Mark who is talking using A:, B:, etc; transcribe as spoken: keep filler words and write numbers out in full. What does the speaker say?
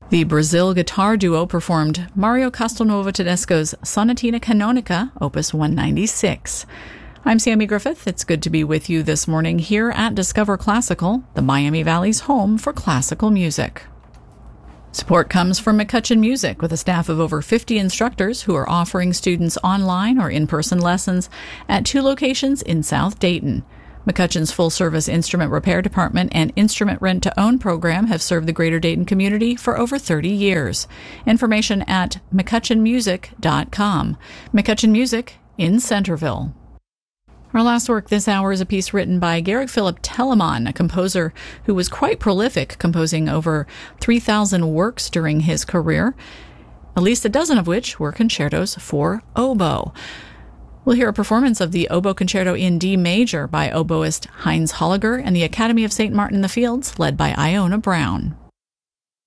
A: The Brazil guitar duo performed Mario Castelnuovo Tedesco's Sonatina Canonica, Opus one ninety-six. I'm Sammy Griffith. It's good to be with you this morning here at Discover Classical, the Miami Valley's home for classical music. Support comes from McCutcheon Music, with a staff of over fifty instructors who are offering students online or in-person lessons at two locations in South Dayton. McCutcheon's full-service instrument repair department and instrument rent-to-own program have served the Greater Dayton community for over thirty years. Information at mccutcheon music dot com. McCutcheon Music in Centerville. Our last work this hour is a piece written by Georg Philipp Telemann, a composer who was quite prolific, composing over three thousand works during his career, at least a dozen of which were concertos for oboe. We'll hear a performance of the Oboe Concerto in D major by oboist Heinz Holliger and the Academy of Saint Martin in the Fields, led by Iona Brown.